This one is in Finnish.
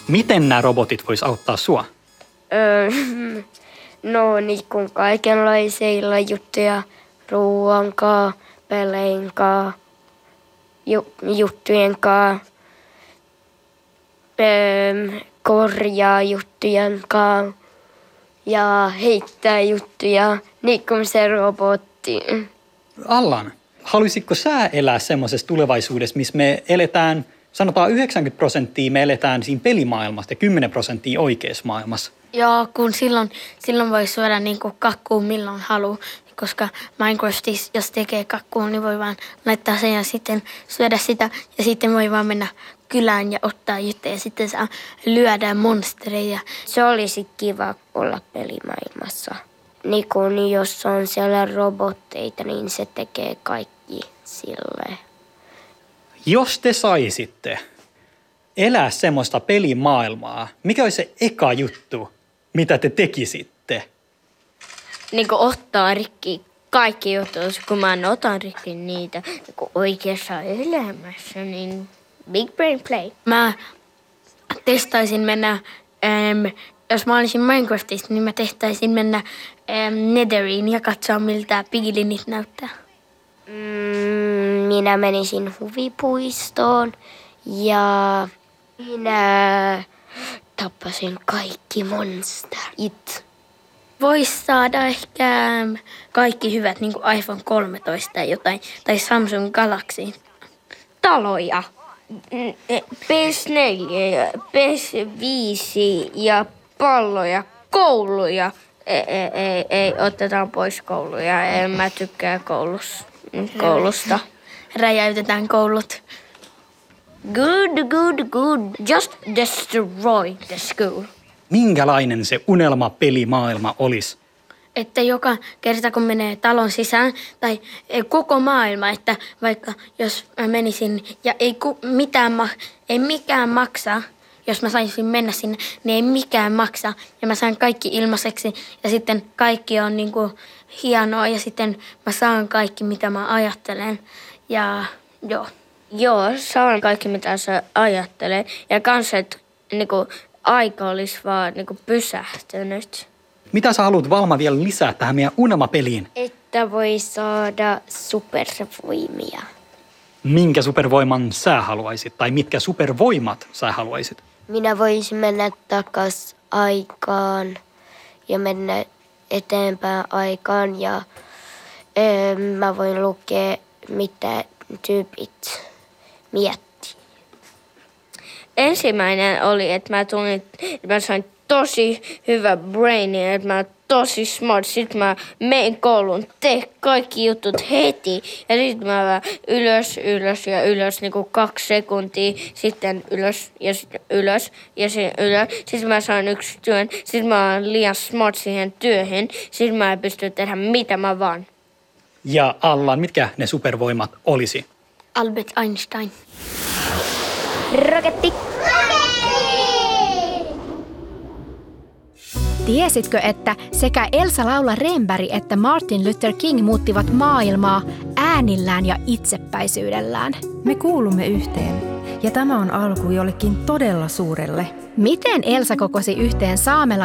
Miten nämä robotit vois auttaa sua? No niin kuin kaikenlaisilla juttuja, ruoan kaa, pelein kaa, juttujen kaa, korjaa juttujen kaa ja heittää juttuja, niin kuin se robotti. Allan, haluaisitko sä elää semmoisessa tulevaisuudessa, missä me eletään, sanotaan 90% me eletään siinä pelimaailmassa ja 10% oikeassa maailmassa? Joo, kun silloin voi syödä niinku kakkua milloin haluaa, koska Minecraftissa, jos tekee kakkua, niin voi vaan laittaa sen ja sitten syödä sitä. Ja sitten voi vaan mennä kylään ja ottaa juttuja ja sitten saa lyödä monstereja. Se olisi kiva olla pelimaailmassa. Niin kun jos on siellä robotteita, niin se tekee kaikki silleen. Jos te saisitte elää semmoista pelimaailmaa, mikä olisi se eka juttu, mitä te tekisitte? Niin kuin ottaa rikki kaikki jutut, kun mä otan rikki niitä niin oikeassa elämässä, niin big brain play. Mä testaisin mennä, jos mä olisin Minecraftista, niin mä testaisin mennä Netheriin ja katsoa miltä pigilinit näyttää. Minä menisin huvipuistoon ja minä tappasin kaikki monsterit. Vois saada ehkä kaikki hyvät, niin kuin iPhone 13 tai jotain, tai Samsung Galaxy. Taloja. PS4, PS5 ja palloja, kouluja. Ei, otetaan pois kouluja. En mä tykkää koulusta. Räjäytetään koulut. Good. Just destroy the school. Minkälainen se unelmapelimaailma olisi? Että joka kerta kun menee talon sisään tai koko maailma, että vaikka jos mä menisin ja ei mikään maksa, jos mä saisin mennä sinne, niin ei mikään maksa ja mä saan kaikki ilmaiseksi ja sitten kaikki on niinku hienoa ja sitten mä saan kaikki mitä mä ajattelen ja joo. Joo, saan kaikki mitä sä ajattelee ja kanssa, että niinku aika olisi vaan niinku pysähtynyt. Mitä sä haluat, Valma, vielä lisää tähän meidän unelmapeliin? Että voi saada supervoimia. Minkä supervoiman sä haluaisit? Tai mitkä supervoimat sä haluaisit? Minä voisin mennä takas aikaan ja mennä eteenpäin aikaan ja mä voin lukea, mitä tyypit miettii. Ensimmäinen oli, että mä sain tosi hyvä braini, että mä oon tosi smart. Sitten mä menen kouluun, teen kaikki jutut heti. Ja sitten mä ylös, niin kuin 2 sekuntia. Sitten ylös ja sitten ylös ja sitten ylös. Sitten mä saan yksi työn. Sitten mä oon liian smart siihen työhön. Sitten mä en pysty tehdä mitä mä vaan. Ja Allan, mitkä ne supervoimat olisi? Albert Einstein. Roketti. Tiesitkö, että sekä Elsa Laula Renberg että Martin Luther King muuttivat maailmaa äänillään ja itsepäisyydellään? Me kuulumme yhteen, ja tämä on alku jollekin todella suurelle. Miten Elsa kokosi yhteen